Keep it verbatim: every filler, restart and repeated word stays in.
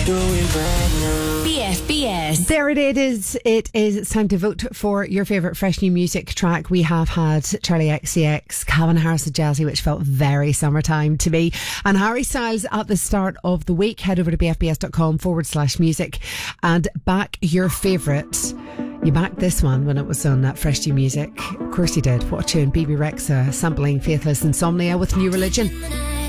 doing bad now. B F B S. There it is. It is. It's time to vote for your favourite fresh new music track. We have had Charlie X C X, Calvin Harris and Jazzy, which felt very summertime to me, and Harry Styles at the start of the week. Head over to bfbs.com forward slash music and back your favourite. You backed this one when it was on uh, Fresh New Music. Of course you did. What a tune. B B Rexa sampling Faithless Insomnia with New Religion.